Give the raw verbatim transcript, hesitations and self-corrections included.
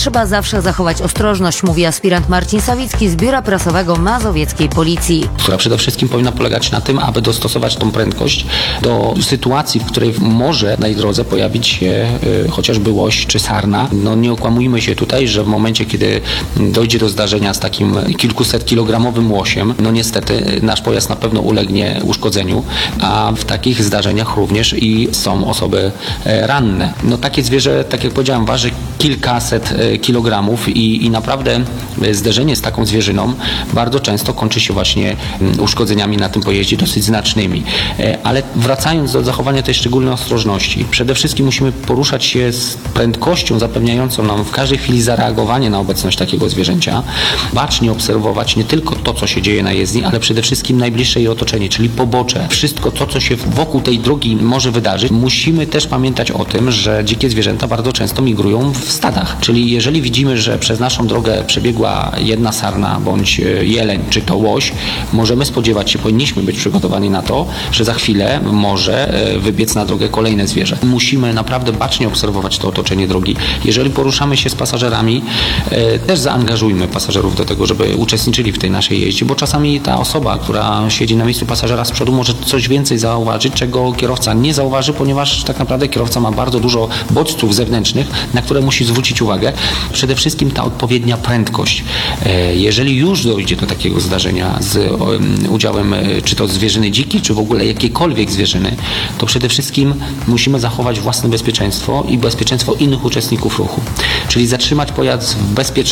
trzeba zawsze zachować ostrożność, mówi aspirant Marcin Sawicki z Biura Prasowego Mazowieckiej Policji. Która przede wszystkim powinna polegać na tym, aby dostosować tą prędkość do sytuacji, w której może na jej drodze pojawić się y, chociażby łoś czy sarna. No nie okłamujmy się tutaj, że w momencie, kiedy dojdzie do zdarzenia z takim kilkuset kilogramowym łosiem, no niestety nasz pojazd na pewno ulegnie uszkodzeniu, a w takich zdarzeniach również i są osoby e, ranne. No takie zwierzę, tak jak powiedziałem, waży kilkaset e, kilogramów i, i naprawdę zderzenie z taką zwierzyną bardzo często kończy się właśnie m, uszkodzeniami na tym pojeździe dosyć znacznymi. E, ale wracając do zachowania tej szczególnej ostrożności, przede wszystkim musimy poruszać się z prędkością zapewniającą nam w każdej chwili zareagowanie na obecność takiego zwierzęcia, bacznie obserwować nie tylko to, co się dzieje na jezdni, ale przede wszystkim najbliższe jej otoczenie, czyli pobocze. Wszystko to, co się wokół tej drogi może wydarzyć. Musimy też pamiętać o tym, że dzikie zwierzęta bardzo często migrują w stadach. Czyli jeżeli widzimy, że przez naszą drogę przebiegła jedna sarna bądź jeleń, czy to łoś, możemy spodziewać się, powinniśmy być przygotowani na to, że za chwilę może wybiec na drogę kolejne zwierzę. Musimy naprawdę bacznie obserwować to otoczenie drogi. Jeżeli poruszamy się z pasażerami, też zaangażujmy pasażerów do tego, żeby uczestniczyli w tej naszej jeździe, bo czasami ta osoba, która siedzi na miejscu pasażera z przodu, może coś więcej zauważyć, czego kierowca nie zauważy, ponieważ tak naprawdę kierowca ma bardzo dużo bodźców zewnętrznych, na które musi zwrócić uwagę. Przede wszystkim ta odpowiednia prędkość. Jeżeli już dojdzie do takiego zdarzenia z udziałem czy to zwierzyny dzikiej, czy w ogóle jakiejkolwiek zwierzyny, to przede wszystkim musimy zachować własne bezpieczeństwo i bezpieczeństwo innych uczestników ruchu. Czyli zatrzymać pojazd w bezpiecznym